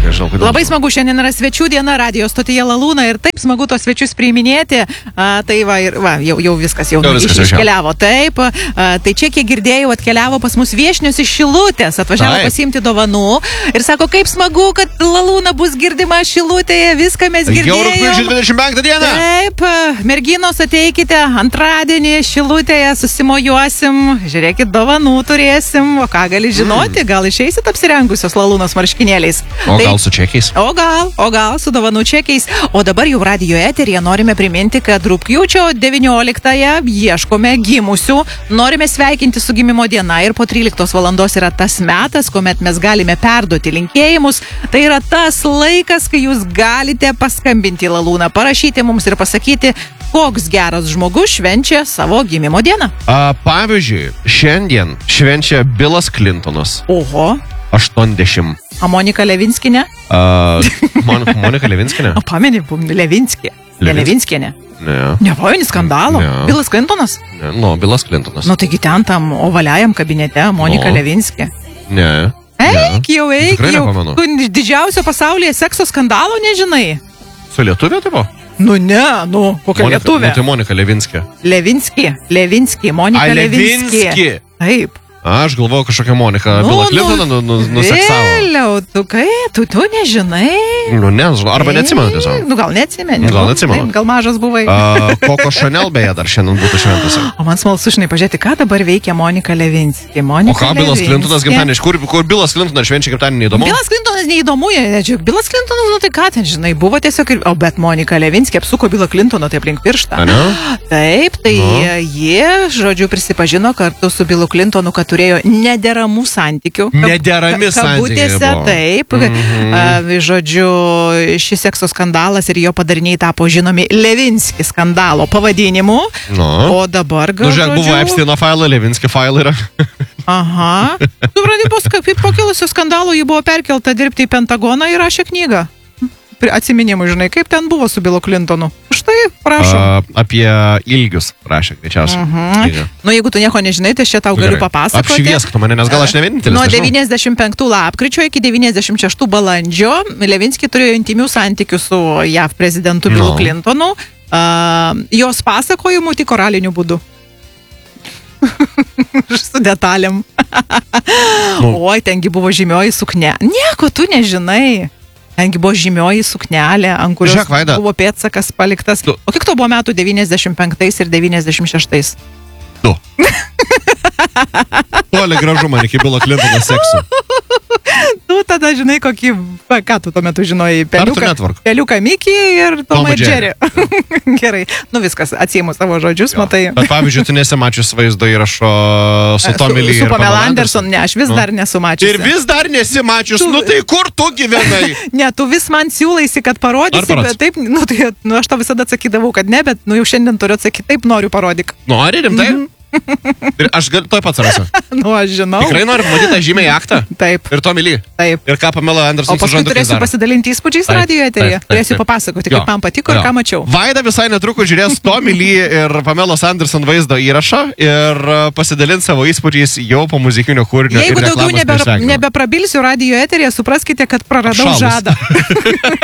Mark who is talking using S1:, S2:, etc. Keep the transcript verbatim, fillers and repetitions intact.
S1: nežinau, kodėl.
S2: Labai smagu, šiandien yra svečių diena radijo stotyje Lalūna ir taip smagu tos svečius priiminėti. A, tai va, ir, va jau, jau viskas, jau, jau viskas iš, iškeliavo. Taip, a, tai čia, kiek girdėjau, atkeliavo pas mus viešnius iš Šilutės, atvažiavo taip. Pasiimti dovanų ir sako, kaip smagu, kad Lalūna bus girdima Šilutėje, viską mes girdėjome.
S1: Jau rugpjūčio dvidešimt penktą dieną.
S2: Taip, merginos ateikite antradienį Šilutėje, susimojuosim, žiūrėkit, dovanų turėsim, o ką gali žinoti, mm. gal išeisit apsirengusios Lalūnos marškinėliais.
S1: O
S2: tai,
S1: gal su čekiais?
S2: O gal, o gal su dovanų čekiais. O dabar jau radijo eteryje norime priminti, kad rugpjūčio devynioliktąją ieškome gimusių, norime sveikinti su gimimo diena ir po tryliktos valandos yra tas metas, kuomet mes galime perduoti linkėjimus. Tai yra tas laikas, kai jūs galite paskambinti į Lalūną, parašyti mums ir pasakyti, koks geras žmogus švenčia savo gimimo dieną.
S1: A, pavyzdžiui, šiandien švenčia Bilas Clintonas.
S2: Oho.
S1: aštuoniasdešimt.
S2: A Monika Levinskinė?
S1: Uh, Mon Monika Levinskinė?
S2: O pameni, Levinskė. Ne Levinskinė.
S1: Ne.
S2: Nevajonį skandalo. Ne. Bilas Clintonas?
S1: Ne, nu, Bilas Clintonas.
S2: Nu, taigi ten tam ovaliajam kabinete Monika no. Levinskė.
S1: Ne.
S2: Eik, jau eik,
S1: tikrai
S2: jau.
S1: Nepamenu.
S2: Tu didžiausio pasaulyje sekso skandalo nežinai.
S1: Su lietuvė, tipo?
S2: Nu, ne, nu, kokia
S1: Monika,
S2: lietuvė?
S1: Nu, tai Monika Levinskė.
S2: Levinskė, Levinskė, Monika
S1: A,
S2: Levinskė.
S1: Levinskė.
S2: Taip.
S1: Aš galvoju, kažkokia Monika
S2: nu,
S1: Bilą Clintoną nu, nu, nuseksavo.
S2: Vėliau, tu kai, tu, tu nežinai.
S1: Nu, ne, arba neatsimenu tiesiog.
S2: Nu, gal neatsimeni.
S1: Gal neatsimenu.
S2: Gal mažas buvai.
S1: Uh, Koko Chanel beje dar šiandien būtų šventasi.
S2: O man smalsu, žinai, pažiūrėti, ką dabar veikia Monika Levinskė. Monika
S1: o ką Bilas Clintonas gimtadienį? Kur, kur Bilas Clintonas švenčia gimtadienį, neįdomu?
S2: Bilas Clintonas neįdomu, jie, Bilas Clintonas, nu tai ką ten, žinai, buvo tiesiog, o bet Monika Levinskė apsuko Bilą Clintoną taip link pirštą.
S1: A, ne?
S2: Taip, tai no. jie, žodžiu, prisipažino kartu su Bilu Clintonu, kad turėjo nederamų santykių.
S1: Nederami santykiai.
S2: Kabutėse, taip. Mm-hmm. A, žodžiu, šis sekso skandalas ir jo padariniai tapo žinomi Levinskį skandalo pavadinimu.
S1: No.
S2: O dabar gal,
S1: nu, žiūrėk, buvo Epsteino failai, Levinskį failai yra.
S2: Aha. Supranti, po, po kilusio skandalo ji buvo perkelta dirbti į Pentagoną ir rašė knygą. Atsiminimų, žinai, kaip ten buvo su Bilu Clintonu. Štai, prašom.
S1: A, apie ilgius rašė, greičiausiai.
S2: Uh-huh. Nu, jeigu tu nieko nežinai, tai aš čia tau galiu papasakoti.
S1: Apšviesk tu mane, nes gal aš ne vienintelis.
S2: Nuo devyniasdešimt penktų lapkričio iki devyniasdešimt šeštų balandžio Levinskį turėjo intymių santykių su J A V prezidentu Bilu no. Clintonu. Uh, jos pasakojimų tik oraliniu būdu. Su detalėm. No. Oi, tengi buvo žymioji suknė. Nieko tu nežinai. Tengi buvo žymioji suknelė, ant kurios Žiūrėk, Vaida. Buvo pėdsakas paliktas. Du. O kiek to buvo metų devyniasdešimt penktais ir devyniasdešimt šeštais?
S1: Du. Toli gražu man iki Bilo Clintono sekso.
S2: Tu tada žinai, kokį, ką tu tuo metu žinojai, peliuką, peliuką Mikį ir Tomą ir Džerį. Gerai, nu viskas, atsiimu savo žodžius, jo. Matai.
S1: Bet pavyzdžiui, tu nesimačius vaizdo įrašo su Tommy Lee
S2: su, su
S1: ir
S2: Pamela Anderson, ne, aš vis nu. dar nesumačiusi.
S1: Ir vis dar nesimačius, tu... nu tai kur tu gyvenai?
S2: Ne, tu vis man siūlaisi, kad parodysi, bet taip, nu tai, nu aš tau visada atsakydavau, kad ne, bet nu jau šiandien turiu atsakyti, taip noriu parodyk.
S1: Nori, rimtai? Mm-hmm. Ir aš gal toj pats rasiu.
S2: Nu, aš žinau.
S1: Tikrai noriu pamatyti tą žymiai aktą?
S2: Taip.
S1: Ir Tommy Lee?
S2: Taip.
S1: Ir ką Pamela Anderson
S2: su žandukais daro? O paskui turėsiu pasidalinti įspūdžiais radijo eteryje. Turėsiu papasakoti, kaip man patiko jo. Ir ką mačiau.
S1: Vaida visai netrukus žiūrės Tommy Lee ir Pamelos Anderson vaizdo įrašą ir pasidalins savo įspūdžiais jau po muzikinio kūrinio.
S2: Jeigu daugiau nebe, nebeprabilsiu radijo eteryje, supraskite, kad praradau
S1: Apšalus.
S2: žadą.